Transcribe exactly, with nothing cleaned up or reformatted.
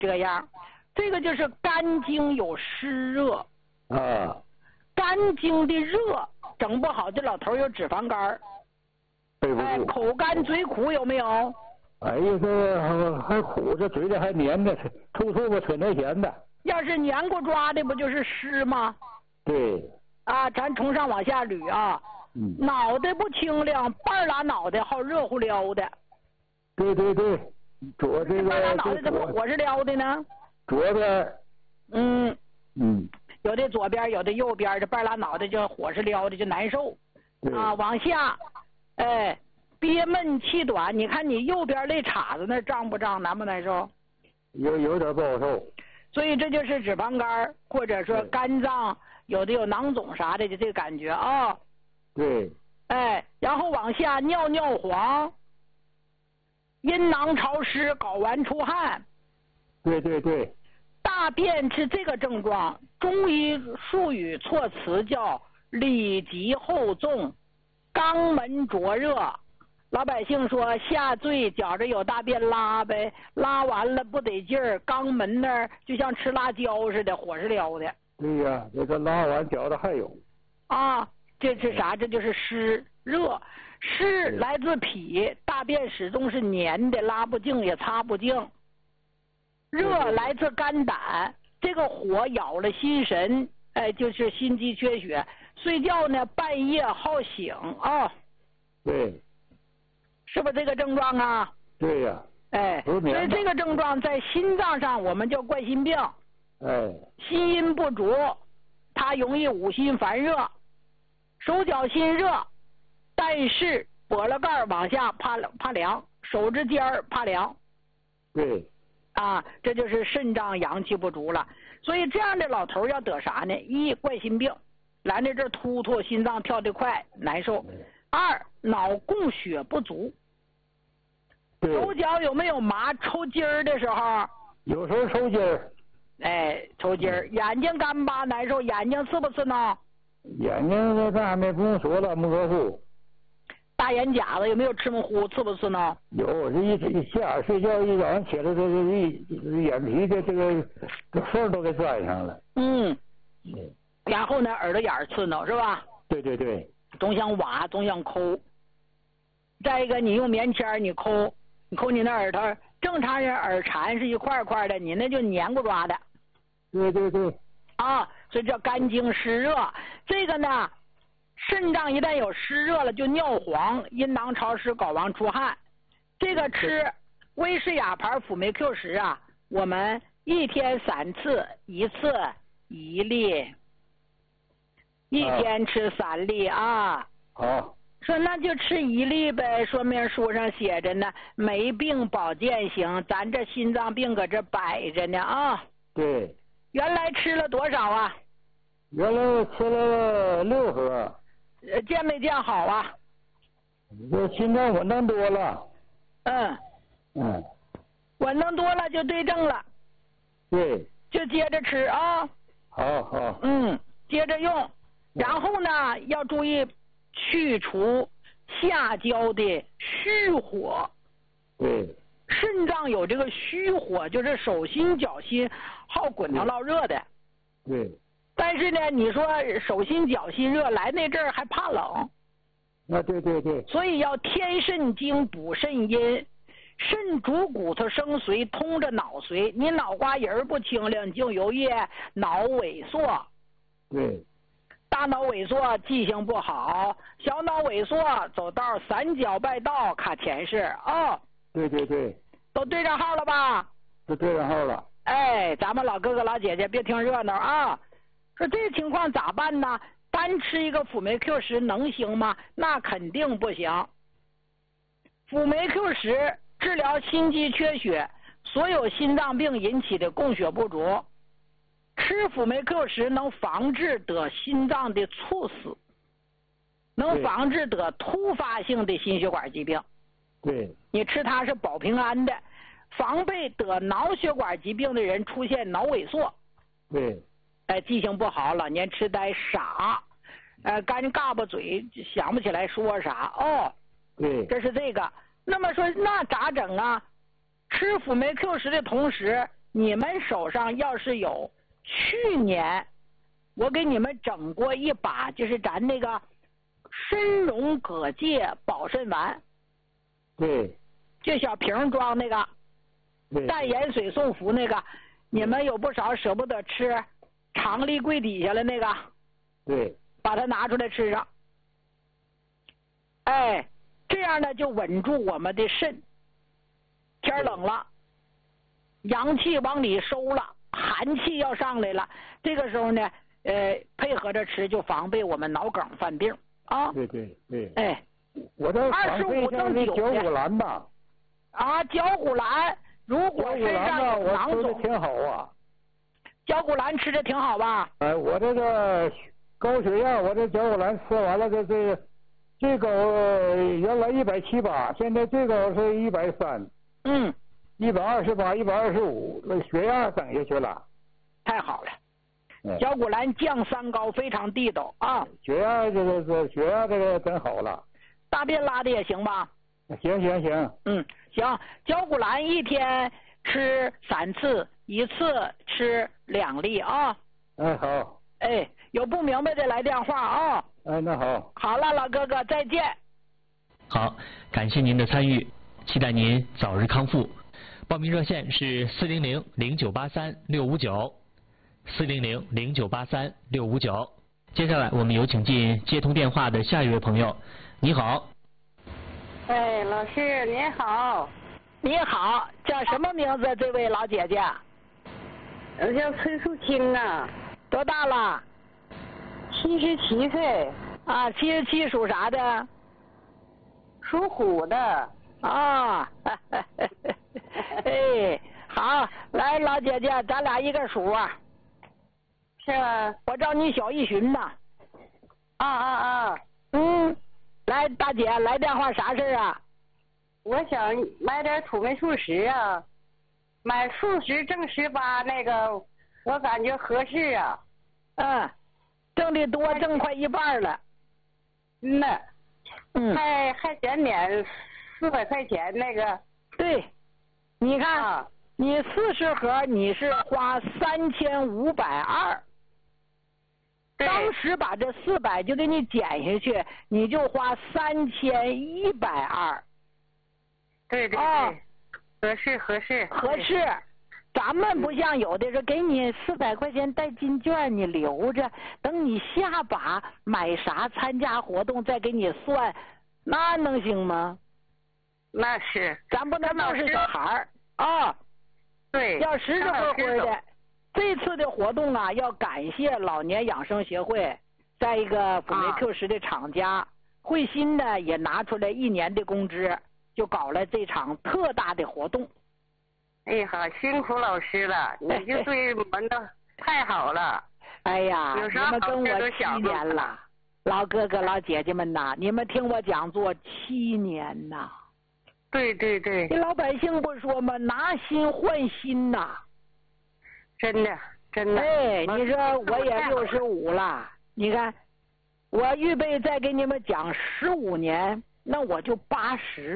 这样，这个就是肝经有湿热啊， 肝经的热整不好，这老头有脂肪肝，哎，口干嘴苦有没有？ 哎呀，这还苦，这嘴里还黏的，吐吐沫扯内咸的。 要是黏过抓的，不就是湿吗？ 对。 啊，咱从上往下捋啊。 嗯。 脑袋不清亮，半拉脑袋好热乎撩的。 对对对，左这个。 半拉脑袋怎么火是撩的呢？ 左边。 嗯。 嗯。 有的左边，有的右边，这半拉脑袋就火是撩的，就难受。啊，往下，哎。憋闷气短，你看你右边肋叉子那胀不胀，难不难受？ 有有点不好受。 所以这就是脂肪肝，或者说肝脏有的有囊肿啥的，就这个感觉啊。 对。 哎，然后往下尿尿黄，阴囊潮湿，睾丸出汗。 对对对。 大便是这个症状，中医术语措辞叫里急后重，肛门灼热。老百姓说下坠觉着有大便拉呗，拉完了不得劲儿，肛门那儿就像吃辣椒似的，火是撩的。 对呀，这个拉完觉着还有。 啊，这是啥？这就是湿热，湿来自脾，大便始终是黏的，拉不净也擦不净。热来自肝胆，这个火咬了心神，哎，就是心肌缺血。睡觉呢，半夜好醒啊。 对。 是不是这个症状啊？ 对呀。 哎，所以这个症状在心脏上我们叫冠心病。 哎。 心阴不足，它容易五心烦热，手脚心热，但是脖了盖往下怕怕凉，手指尖儿怕凉。 对。 啊，这就是肾脏阳气不足了。所以这样的老头要得啥呢？一，冠心病，来在这突突，心脏跳得快，难受；二，脑供血不足。手脚有没有麻抽筋儿的时候？ 有时候抽筋儿。 哎，抽筋儿，眼睛干巴难受，眼睛刺不刺挠？ 眼睛这还没不用说了，模糊。 大眼夹子有没有吃模糊，刺不刺挠？ 有，这一一下午睡觉一早上起来，这这一眼皮的这个这缝都给钻上了。 嗯。嗯。然后呢，耳朵眼儿刺挠是吧？ 对对对。 总想挖，总想抠。再一个，你用棉签你抠。你抠你那耳朵，正常人耳蝉是一块块的，你那就黏咕抓的。 对对对。 啊，所以叫肝经湿热。这个呢，肾脏一旦有湿热了，就尿黄，阴囊潮湿，睾丸出汗。这个吃威士雅牌辅酶 Q 十啊，我们一天三次，一次一粒，一天吃三粒啊。 好。 说那就吃一粒呗，说明书上写着呢，没病保健型，咱这心脏病搁这摆着呢啊。 对。 原来吃了多少啊？ 原来我吃了六盒。 呃，见没见好啊？ 这心脏稳当多了。 嗯。 嗯。 稳当多了就对症了。 对。 就接着吃啊。 好好。 嗯，接着用，然后呢要注意。去除下焦的虚火。 对。 肾脏有这个虚火，就是手心脚心好滚烫烙热的。 对。 但是呢，你说手心脚心热，来那阵儿还怕冷。 啊，对对对。 所以要添肾精，补肾阴。肾主骨头生髓，通着脑髓。你脑瓜仁不清亮，就容易脑萎缩。 对。 大脑萎缩，记性不好；小脑萎缩，走道三脚败道，卡前世啊。哦、 对对对。 都对上号了吧？ 都对上号了。 哎，咱们老哥哥老姐姐别听热闹啊！说这情况咋办呢？单吃一个辅酶 Q 十能行吗？那肯定不行。辅酶 Q 十治疗心肌缺血，所有心脏病引起的供血不足。吃辅酶 Q 十能防治得心脏的猝死，能防治得突发性的心血管疾病。 对。 你吃它是保平安的，防备得脑血管疾病的人出现脑萎缩。 对。 哎，记性不好，老年痴呆，傻，呃，干嘎巴嘴，想不起来说啥哦。 对。 这是这个。那么说，那咋整啊？吃辅酶 Q 十的同时， 你们手上要是有去年我给你们整过一把，就是咱那个参茸葛芥保肾丸， 对， 就小瓶装那个， 对， 淡盐水送服那个，你们有不少舍不得吃，常立柜底下了那个， 对， 把它拿出来吃上。哎，这样呢就稳住我们的肾。天冷了，阳气往里收了，寒气要上来了，这个时候呢，呃，配合着吃就防备我们脑梗犯病啊。 对对对。 哎， 我这二十五正九焦虎蓝吧。 啊，焦虎蓝，如果身上有囊肿， 挺好啊。 焦虎蓝吃的挺好吧？ 哎，我这个高血压，我这焦虎蓝吃完了，这这最高原来一百七八，现在最高是一百三。 嗯， 一百二十八，一百二十五，那血压等下去了。 太好了， 哎、 焦虎蓝降三高，非常地道啊。 血压这个这血压这个真好了。 大便拉的也行吧？ 行行行。 嗯，行，焦虎蓝一天吃三次，一次吃两粒啊。 哎，好。 哎，有不明白的来电话啊。 哎，那好。 好了，老哥哥，再见。 好，感谢您的参与。期待您早日康复。报名热线是四零零零九八三六五九，四零零零九八三六五九。接下来我们有请进接通电话的下一位朋友。你好。 哎，老师您好。 你好，叫什么名字？这位老姐姐？ 我叫崔素清啊。 多大了？ 七十七岁。 啊，七十七属啥的？ 属虎的。 啊，哎，好，来老姐姐，咱俩一个属啊。 是吧？ 我找你小一旬呐。 啊啊啊！ 嗯，来大姐，来电话啥事啊？ 我想买点土霉素食啊，买素食正十八那个，我感觉合适啊。 嗯，挣的多，挣快一半了。 嗯呐。 嗯。 还还减免。四百块钱那个， 对，你看， 啊、 你四十盒你是花三千五百二，当时把这四百就给你减下去，你就花三千一百二。 对对对，啊、合适合适合适。咱们不像有的是给你四百块钱代金券，你留着，等你下把买啥参加活动再给你算，那能行吗？ 那是， 咱不能都是小孩儿啊。 对， 要实实惠惠的。这次的活动啊，要感谢老年养生协会，再一个辅酶 Q 十的厂家、啊、慧心呢，也拿出来一年的工资，就搞了这场特大的活动。 哎好，辛苦老师了，你就对我们的太好了。 哎呀， 有你们跟我七年了，老哥哥老姐姐们呐，你们听我讲座七年呐。 对对对， 这老百姓不说吗？拿心换心呐， 真的真的。 哎，你说我也六十五了，你看，我预备再给你们讲十五年，那我就八十。